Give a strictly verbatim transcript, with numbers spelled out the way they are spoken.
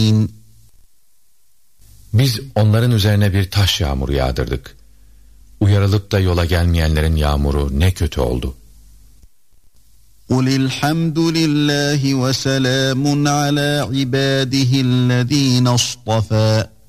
Biz onların üzerine bir taş yağmuru yağdırdık. Uyarılıp da yola gelmeyenlerin yağmuru ne kötü oldu. قُلِ الْحَمْدُ لِلّٰهِ وَسَلَامٌ عَلَى عِبَادِهِ الَّذ۪ينَ اصْطَفَى